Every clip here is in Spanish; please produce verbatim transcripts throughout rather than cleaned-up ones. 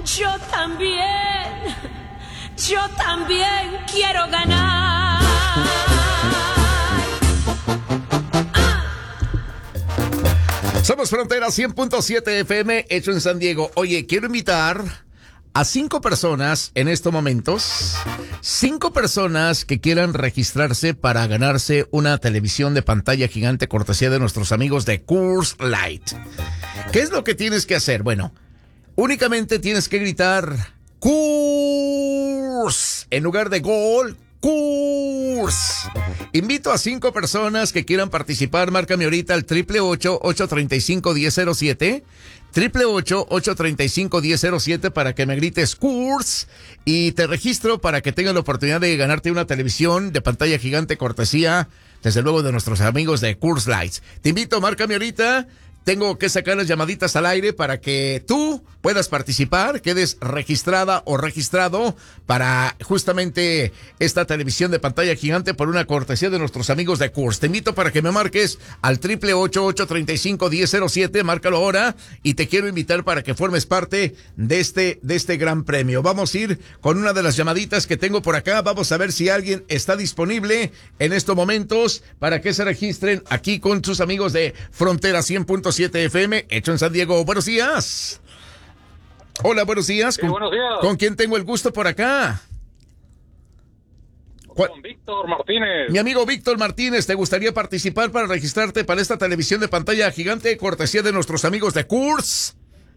Yo también, yo también quiero ganar. Somos Frontera cien punto siete F M, hecho en San Diego. Oye, quiero invitar a cinco personas en estos momentos, cinco personas que quieran registrarse para ganarse una televisión de pantalla gigante cortesía de nuestros amigos de Coors Light. ¿Qué es lo que tienes que hacer? Bueno, únicamente tienes que gritar Coors en lugar de gol. Coors. Invito a cinco personas que quieran participar. Márcame ahorita al triple ocho, ocho tres cinco, uno cero cero siete. Triple ocho, ocho tres cinco, uno cero cero siete para que me grites Coors y te registro para que tengas la oportunidad de ganarte una televisión de pantalla gigante cortesía, desde luego, de nuestros amigos de Coors Lights. Te invito, márcame ahorita. Tengo que sacar las llamaditas al aire para que tú puedas participar, quedes registrada o registrado para justamente esta televisión de pantalla gigante por una cortesía de nuestros amigos de Coors. Te invito para que me marques al triple ocho, ocho tres cinco, uno cero cero siete, márcalo ahora y te quiero invitar para que formes parte de este, de este gran premio. Vamos a ir con una de las llamaditas que tengo por acá. Vamos a ver si alguien está disponible en estos momentos para que se registren aquí con sus amigos de Frontera cien punto siete F M, hecho en San Diego. Buenos días. Hola, buenos días. Sí, ¿Con, buenos días. ¿Con quién tengo el gusto por acá? Con Víctor Martínez. Mi amigo Víctor Martínez, ¿te gustaría participar para registrarte para esta televisión de pantalla gigante cortesía de nuestros amigos de Coors?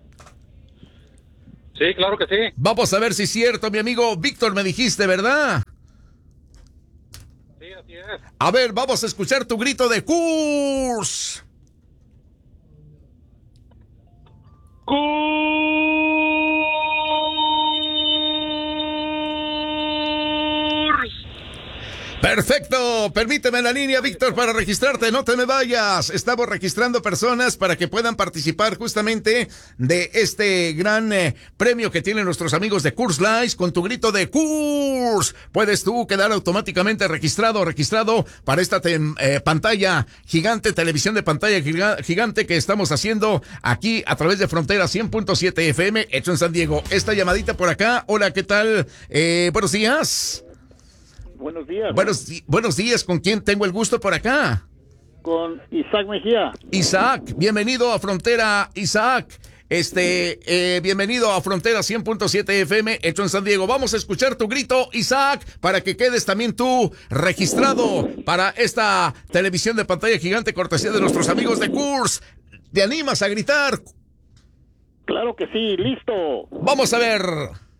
Sí, claro que sí. Vamos a ver si es cierto, mi amigo Víctor, me dijiste, ¿verdad? Sí, así es. A ver, vamos a escuchar tu grito de Coors. Perfecto, permíteme la línea, Víctor, para registrarte, no te me vayas. Estamos registrando personas para que puedan participar justamente de este gran eh, premio que tienen nuestros amigos de Coors Light. Con tu grito de Coors, puedes tú quedar automáticamente registrado o registrado para esta te, eh, pantalla gigante, televisión de pantalla giga, gigante que estamos haciendo aquí a través de Frontera cien punto siete F M, hecho en San Diego. Esta llamadita por acá, hola, ¿qué tal? Eh, buenos días. Buenos días. Buenos, buenos días, ¿con quién tengo el gusto por acá? Con Isaac Mejía. Isaac, bienvenido a Frontera, Isaac. Este, eh, bienvenido a Frontera cien punto siete F M, hecho en San Diego. Vamos a escuchar tu grito, Isaac, para que quedes también tú registrado para esta televisión de pantalla gigante cortesía de nuestros amigos de Coors. ¿Te animas a gritar? Claro que sí, listo. Vamos a ver.